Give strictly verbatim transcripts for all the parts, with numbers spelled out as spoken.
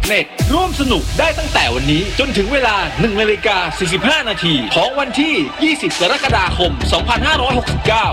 เน็ต ร่วมสนุกได้ตั้งแต่วันนี้จนถึงเวลา หนึ่งนาฬิกาสี่สิบห้านาทีของวันที่ ยี่สิบกรกฎาคม สองพันห้าร้อยหกสิบเก้า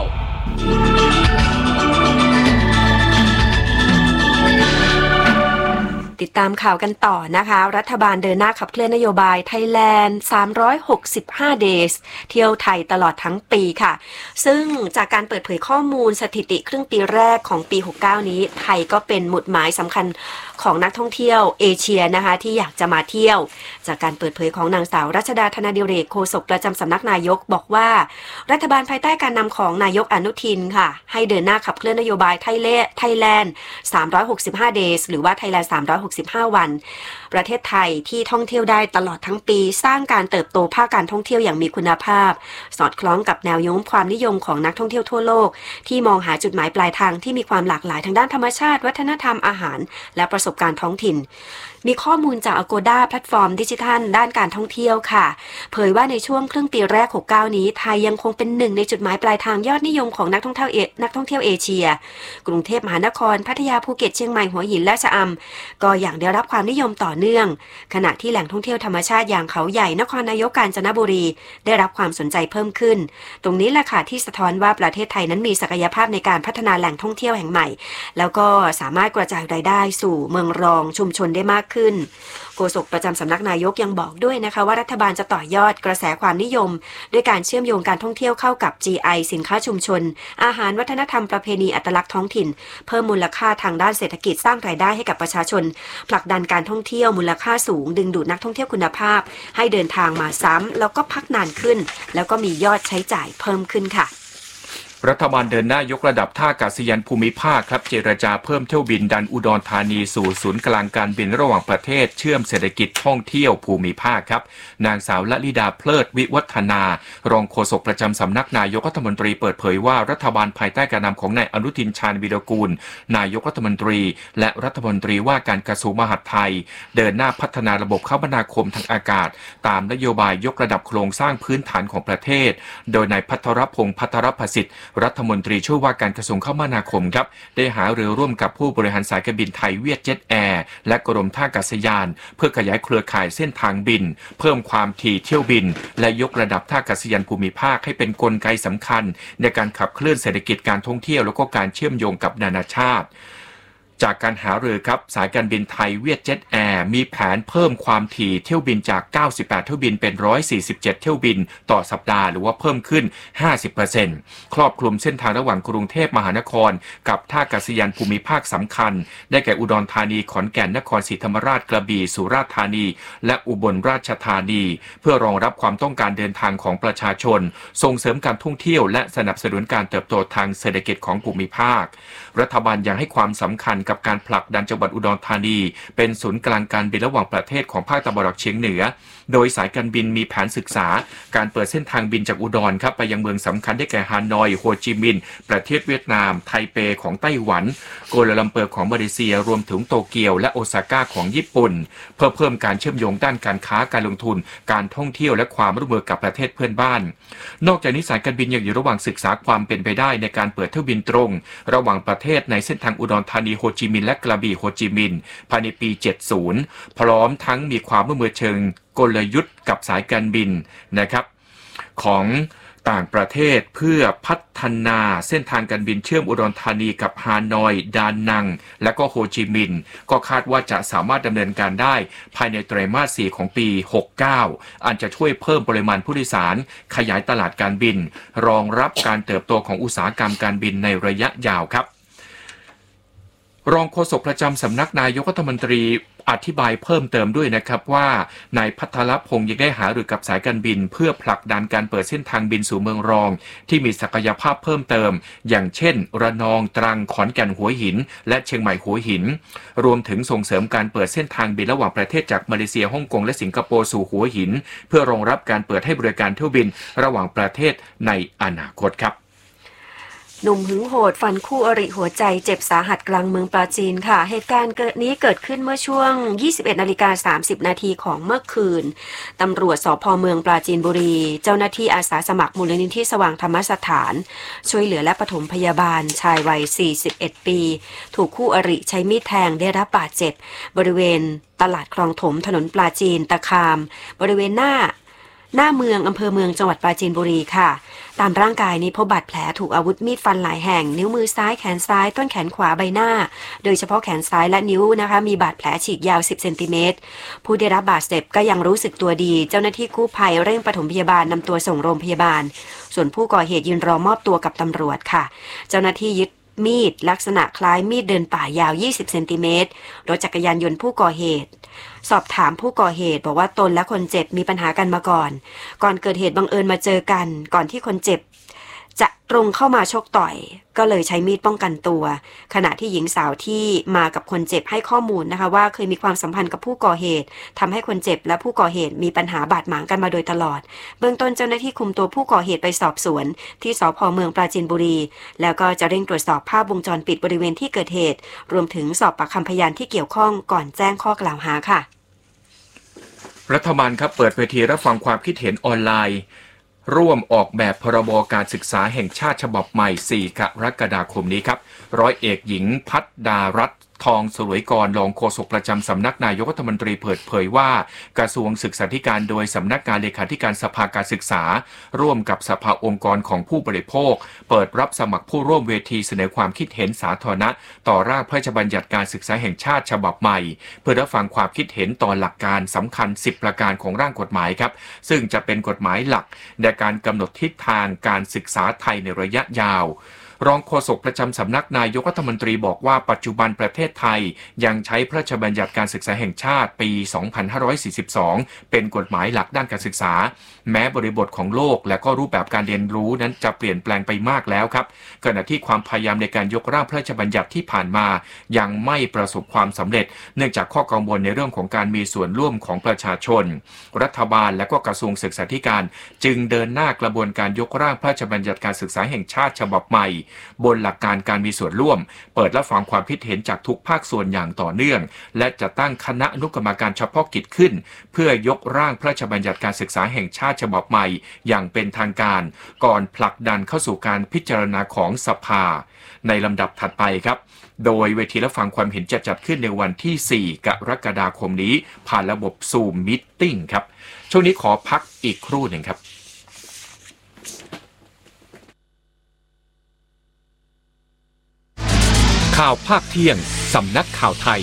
ติดตามข่าวกันต่อนะคะรัฐบาลเดินหน้าขับเคลื่อนนโยบาย Thailand สามร้อยหกสิบห้า days เที่ยวไทยตลอดทั้งปีค่ะซึ่งจากการเปิดเผยข้อมูลสถิติครึ่งปีแรกของปีหกสิบเก้านี้ไทยก็เป็นหมุดหมายสำคัญของนักท่องเที่ยวเอเชียนะคะที่อยากจะมาเที่ยวจากการเปิดเผยของนางสาวรัชดาธนาดิเรกโฆษกประจำสำนักนายกบอกว่ารัฐบาลภายใต้การนำของนายกอนุทินค่ะให้เดินหน้าขับเคลื่อนนโยบายไทยแลนด์สามร้อยหกสิบห้า days หรือว่า Thailand สามร้อยหกสิบห้า วันประเทศไทยที่ท่องเที่ยวได้ตลอดทั้งปีสร้างการเติบโตภาคการท่องเที่ยวอย่างมีคุณภาพสอดคล้องกับแนวโน้มความนิยมของนักท่องเที่ยวทั่วโลกที่มองหาจุดหมายปลายทางที่มีความหลากหลายทางด้านธรรมชาติวัฒนธรรมอาหารและประสบการณ์ท้องถิ่นมีข้อมูลจาก Agoda แพลตฟอร์มดิจิทัลด้านการท่องเที่ยวค่ะเผยว่าในช่วงครึ่งปีแรกหกสิบเก้านี้ไทยยังคงเป็นหนึ่งในจุดหมายปลายทางยอดนิยมของนักท่องเที่ยวเอนักท่องเที่ยวเอเชียกรุงเทพมหานครพัทยาภูเก็ตเชียงใหม่หัวหินและชะอำก็อย่างได้รับความนิยมต่อเนื่องขณะที่แหล่งท่องเที่ยวธรรมชาติอย่างเขาใหญ่นครนายกกาญจนบุรีได้รับความสนใจเพิ่มขึ้นตรงนี้แหละค่ะที่สะท้อนว่าประเทศไทยนั้นมีศักยภาพในการพัฒนาแหล่งท่องเที่ยวแห่งใหม่แล้วก็สามารถกระจายรายได้สู่เมืองรองชุมชนได้มากขึ้นโฆษกประจำสำนักนายกยังบอกด้วยนะคะว่ารัฐบาลจะต่อยอดกระแสความนิยมด้วยการเชื่อมโยงการท่องเที่ยวเข้ากับ จี ไอ สินค้าชุมชนอาหารวัฒนธรรมประเพณีอัตลักษณ์ท้องถิ่นเพิ่มมูลค่าทางด้านเศรษฐกิจสร้างรายได้ให้กับประชาชนผลักดันการท่องเที่ยวมูลค่าสูงดึงดูดนักท่องเที่ยวคุณภาพให้เดินทางมาซ้ำแล้วก็พักนานขึ้นแล้วก็มียอดใช้จ่ายเพิ่มขึ้นค่ะรัฐบาลเดินหน้ายกระดับท่าอากาศยานภูมิภาคครับเจรจาเพิ่มเที่ยวบินดันอุดรธานีสู่ศูนย์กลางการบินระหว่างประเทศเชื่อมเศรษฐกิจท่องเที่ยวภูมิภาคครับนางสาวละลิดาเพลิดวิวัฒนารองโฆษกประจำสำนักนายกรัฐมนตรีเปิดเผยว่ารัฐบาลภายใต้การนำของนายอนุทินชาญวีรกูลนายกรัฐมนตรีและรัฐมนตรีว่าการกระทรวงมหาดไทยเดินหน้าพัฒนาระบบคมนาคมทางอากาศตามนโยบายยกระดับโครงสร้างพื้นฐานของประเทศโดยนายภัทรพงษ์ภัทรประสิทธิ์รัฐมนตรีช่วยว่าการกระทรวงคมนาคมครับได้หารือร่วมกับผู้บริหารสายการบินไทยเวียดเจ็ตแอร์และกรมท่าอากาศยานเพื่อขยายเครือข่ายเส้นทางบินเพิ่มความถี่เที่ยวบินและยกระดับท่าอากาศยานภูมิภาคให้เป็นกลไกสำคัญในการขับเคลื่อนเศรษฐกิจการท่องเที่ยวแล้วก็การเชื่อมโยงกับนานาชาติจากการหารือครับสายการบินไทยเวียดเจ็ตแอร์มีแผนเพิ่มความถี่เที่ยวบินจากเก้าสิบแปดเที่ยวบินเป็นหนึ่งร้อยสี่สิบเจ็ดเที่ยวบินต่อสัปดาห์หรือว่าเพิ่มขึ้น ห้าสิบเปอร์เซ็นต์ ครอบคลุมเส้นทางระหว่างกรุงเทพมหานครกับท่าอากาศยานภูมิภาคสำคัญได้แก่อุดรธานีขอนแก่นนครศรีธรรมราชกระบี่สุราษฎร์ธานีและอุบลราชธานีเพื่อรองรับความต้องการเดินทางของประชาชนส่งเสริมการท่องเที่ยวและสนับสนุนการเติบโตทางเศรษฐกิจของภูมิภาครัฐบาลยังให้ความสำคัญกับการผลักดันจังหวัดอุดรธานีเป็นศูนย์กลางการบินระหว่างประเทศของภาคตะวันออกเฉียงเหนือโดยสายการบินมีแผนศึกษาการเปิดเส้นทางบินจากอุดรครับไปยังเมืองสำคัญได้แก่ฮานอยโฮจิมินห์ประเทศเวียดนามไทเปของไต้หวันโกลาลัมเปอร์ของมาเลเซียรวมถึงโตเกียวและโอซาก้าของญี่ปุ่นเพื่อเพิ่มการเชื่อมโยงด้านการค้าการลงทุนการท่องเที่ยวและความร่วมมือกับประเทศเพื่อนบ้านนอกจากนี้สายการบินยังอยู่ระหว่างศึกษาความเป็นไปได้ในการเปิดเที่ยวบินตรงระหว่างประเทศในเส้นทางอุดรธานีโฮจิมินห์และกระบี่โฮจิมินห์ภายในปีเจ็ดสิบพร้อมทั้งมีความร่วมมือเชิงกลยุทธ์กับสายการบินนะครับของต่างประเทศเพื่อพัฒนาเส้นทางการบินเชื่อมอุดรธานีกับฮานอยดานังและก็โฮจิมินห์ก็คาดว่าจะสามารถดำเนินการได้ภายในไตรมาสสี่ของปีหกสิบเก้าอันจะช่วยเพิ่มปริมาณผู้โดยสารขยายตลาดการบินรองรับการเติบโตของอุตสาหกรรมการบินในระยะยาวครับรองโฆษกประจำสำนักนายกรัฐมนตรีอธิบายเพิ่มเติมด้วยนะครับว่านายภัทรพงษ์ยังได้หารือกับสายการบินเพื่อผลักดันการเปิดเส้นทางบินสู่เมืองรองที่มีศักยภาพเพิ่มเติมอย่างเช่นระนองตรังขอนแก่นหัวหินและเชียงใหม่หัวหินรวมถึงส่งเสริมการเปิดเส้นทางบินระหว่างประเทศจากมาเลเซียฮ่องกงและสิงคโปร์สู่หัวหินเพื่อรองรับการเปิดให้บริการเที่ยวบินระหว่างประเทศในอนาคตครับหนุ่มหึงโหดฟันคู่อริหัวใจเจ็บสาหัสกลางเมืองปราจีนค่ะเหตุการณ์เกิดนี้เกิดขึ้นเมื่อช่วง ยี่สิบเอ็ดนาฬิกาสามสิบนาทีของเมื่อคืนตำรวจสภ.เมืองปราจีนบุรีเจ้าหน้าที่อาสาสมัครมูลนิธิสว่างธรรมสถานช่วยเหลือและปฐมพยาบาลชายวัยสี่สิบเอ็ดปีถูกคู่อริใช้มีดแทงได้รับบาดเจ็บบริเวณตลาดคลองถมถนนปราจีนตะคามบริเวณหน้าหน้าเมืองอำเภอเมืองจังหวัดปราจีนบุรีค่ะตามร่างกายนี้พบบาดแผลถูกอาวุธมีดฟันหลายแห่งนิ้วมือซ้ายแขนซ้ายต้นแขนขวาใบหน้าโดยเฉพาะแขนซ้ายและนิ้วนะคะมีบาดแผลฉีกยาวสิบเซนติเมตรผู้ได้รับบาดเจ็บก็ยังรู้สึกตัวดีเจ้าหน้าที่กู้ภัยเร่งปฐมพยาบาลนำตัวส่งโรงพยาบาลส่วนผู้ก่อเหตุยืนรอมอบตัวกับตำรวจค่ะเจ้าหน้าที่ยึดมีดลักษณะคล้ายมีดเดินป่ายาวยี่สิบเซนติเมตรรถจักรยานยนต์ผู้ก่อเหตุสอบถามผู้ก่อเหตุบอกว่าตนและคนเจ็บมีปัญหากันมาก่อนก่อนเกิดเหตุบังเอิญมาเจอกันก่อนที่คนเจ็บจะตรงเข้ามาชกต่อยก็เลยใช้มีดป้องกันตัวขณะที่หญิงสาวที่มากับคนเจ็บให้ข้อมูลนะคะว่าเคยมีความสัมพันธ์กับผู้ก่อเหตุทำให้คนเจ็บและผู้ก่อเหตุมีปัญหาบาดหมางกันมาโดยตลอดเบื้องต้นเจ้าหน้าที่คุมตัวผู้ก่อเหตุไปสอบสวนที่สภ.เมืองปราจีนบุรีแล้วก็จะเร่งตรวจสอบภาพวงจรปิดบริเวณที่เกิดเหตุรวมถึงสอบปากคำพยานที่เกี่ยวข้องก่อนแจ้งข้อกล่าวหาค่ะรัฐบาลครับเปิดเวทีรับฟังความคิดเห็นออนไลน์ร่วมออกแบบพรบการศึกษาแห่งชาติฉบับใหม่สี่กรกฎาคมนี้ครับร้อยเอกหญิงพัฒดารัตน์ทองสวยกรรองโฆษกประจำสำนักนายกรัฐมนตรีเปิดเผยว่ากระทรวงศึกษาธิการโดยสำนักงานเลขาธิการสภาการศึกษาร่วมกับสภาองค์กรของผู้บริโภคเปิดรับสมัครผู้ร่วมเวทีเสนอความคิดเห็นสาธารณะต่อร่างพระราชบัญญัติการศึกษาแห่งชาติฉบับใหม่เพื่อรับฟังความคิดเห็นต่อหลักการสำคัญสิบประการของร่างกฎหมายครับซึ่งจะเป็นกฎหมายหลักในการกำหนดทิศทางการศึกษาไทยในระยะยาวรองโฆษกประจำสำนักนายกรัฐมนตรีบอกว่าปัจจุบันประเทศไทยยังใช้พระราชบัญญัติการศึกษาแห่งชาติปี สองพันห้าร้อยสี่สิบสอง เป็นกฎหมายหลักด้านการศึกษาแม้บริบทของโลกและก็รูปแบบการเรียนรู้นั้นจะเปลี่ยนแปลงไปมากแล้วครับขณะที่ความพยายามในการยกร่างพระราชบัญญัติที่ผ่านมายังไม่ประสบความสำเร็จเนื่องจากข้อกังวลในเรื่องของการมีส่วนร่วมของประชาชนรัฐบาลและก็กระทรวงศึกษาธิการจึงเดินหน้ากระบวนการยกร่างพระราชบัญญัติการศึกษาแห่งชาติฉบับใหม่บนหลักการการมีส่วนร่วมเปิดรับฟังความคิดเห็นจากทุกภาคส่วนอย่างต่อเนื่องและจะตั้งคณะอนุกรรมการเฉพาะกิจขึ้นเพื่อยกร่างพระราชบัญญัติการศึกษาแห่งชาติฉบับใหม่อย่างเป็นทางการก่อนผลักดันเข้าสู่การพิจารณาของสภาในลำดับถัดไปครับโดยเวทีรับฟังความเห็นจะจัดขึ้นในวันที่สี่กรกฎาคมนี้ผ่านระบบ Zoom Meeting ครับช่วงนี้ขอพักอีกครู่หนึ่งครับข่าวภาคเที่ยงสำนักข่าวไทย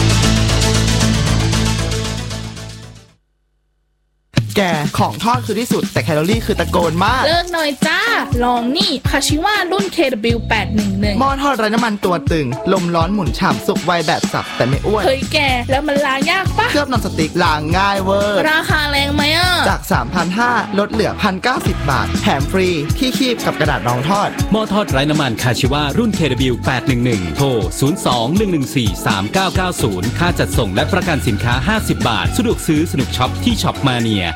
แกของทอดคือที่สุดแต่แคลอรี่คือตะโกนมากเลิกหน่อยจ้าลองนี่คาชิว่ารุ่น เค ดับเบิลยู แปดหนึ่งหนึ่งหม้อทอดไร้น้ำมันตัวตึงลมร้อนหมุนฉ่ำสุกไวแบบสับแต่ไม่อ้วนเฮ้ยแกแล้วมันล้างยากปะเคลือบนอนสติ๊กล้างง่ายเวอร์ราคาแรงไหมอ่ะจาก สามพันห้าร้อย ลดเหลือ หนึ่งพันเก้าสิบ บาทแถมฟรีที่คีบกับกระดาษรองทอดหม้อทอดไร้น้ำมันคาชิว่ารุ่น เค ดับเบิลยู แปดหนึ่งหนึ่ง โทรศูนย์ สอง หนึ่ง หนึ่ง สี่ สาม เก้า เก้า ศูนย์ค่าจัดส่งและประกันสินค้าห้าสิบบาทสะดวกซื้อสนุกช็อปที่ช็อปมาเนีย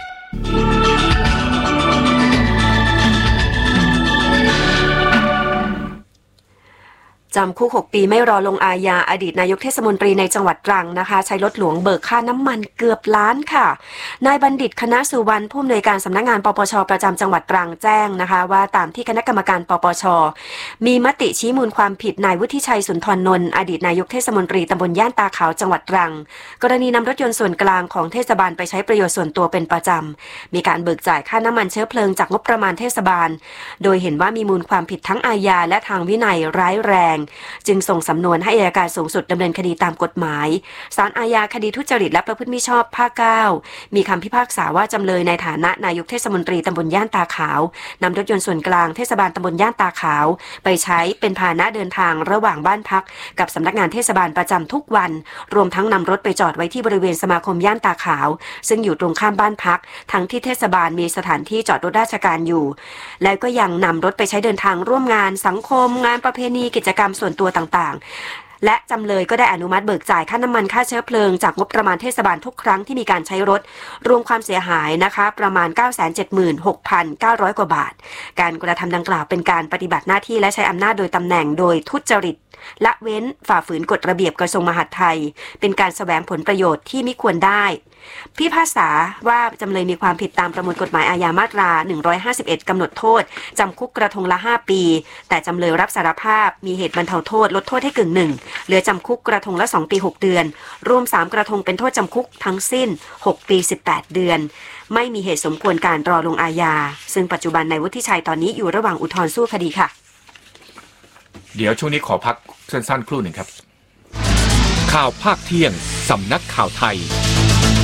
จำคุกหกปีไม่รอลงอาญาอดีตนายกเทศมนตรีในจังหวัดตรังนะคะใช้รถหลวงเบิกค่าน้ำมันเกือบล้านค่ะนายบัณฑิตคณะสุวรรณผู้อำนวยการสำนักงานปปชประจำจังหวัดตรังแจ้งนะคะว่าตามที่คณะกรรมการปปชมีมติชี้มูลความผิดนายวุฒิชัยสุนทรนนท์อดีตนายกเทศมนตรีตำบลย่านตาขาวจังหวัดตรังกรณีนำรถยนต์ส่วนกลางของเทศบาลไปใช้ประโยชน์ส่วนตัวเป็นประจำมีการเบิกจ่ายค่าน้ำมันเชื้อเพลิงจากงบประมาณเทศบาลโดยเห็นว่ามีมูลความผิดทั้งอาญาและทางวินัยร้ายแรงจึงส่งสำนวนให้อัยการสูงสุดดำเนินคดีตามกฎหมายศาลอาญาคดีทุจริตและประพฤติมิชอบภาคเก้ามีคำพิพากษาว่าจำเลยในฐานะนายกเทศมนตรีตำบลย่านตาขาวนำรถยนต์ส่วนกลางเทศบาลตำบลย่านตาขาวไปใช้เป็นพาหนะเดินทางระหว่างบ้านพักกับสำนักงานเทศบาลประจำทุกวันรวมทั้งนำรถไปจอดไว้ที่บริเวณสมาคมย่านตาขาวซึ่งอยู่ตรงข้ามบ้านพักทั้งที่เทศบาลมีสถานที่จอดรถราชการอยู่แล้วก็ยังนำรถไปใช้เดินทางร่วมงานสังคมงานประเพณีกิจกรรมส่วนตัวต่างๆและจำเลยก็ได้อนุมัติเบิกจ่ายค่าน้ำมันค่าเชื้อเพลิงจากงบประมาณเทศบาลทุกครั้งที่มีการใช้รถรวมความเสียหายนะคะประมาณ เก้าแสนเจ็ดหมื่นหกพันเก้าร้อย กว่าบาทการกระทำดังกล่าวเป็นการปฏิบัติหน้าที่และใช้อำนาจโดยตำแหน่งโดยทุจริตละเว้นฝ่าฝืนกฎระเบียบกระทรวงมหาดไทยเป็นการแสวงผลประโยชน์ที่มิควรได้พิพากษาว่าจำเลยมีความผิดตามประมวลกฎหมายอาญามาตราหนึ่งร้อยห้าสิบเอ็ดกำหนดโทษจำคุกกระทงละห้าปีแต่จำเลยรับสารภาพมีเหตุบรรเทาโทษลดโทษให้กึ่งหนึ่งเหลือจำคุกกระทงละสองปีหกเดือนรวมสามกระทงเป็นโทษจำคุกทั้งสิ้นหกปีสิบแปดเดือนไม่มีเหตุสมควรการรอลงอาญาซึ่งปัจจุบันนายวุฒิชัยตอนนี้อยู่ระหว่างอุทธรณ์สู้คดีค่ะเดี๋ยวช่วงนี้ขอพักสั้นๆครู่หนึ่งครับข่าวภาคเที่ยงสำนักข่าวไทย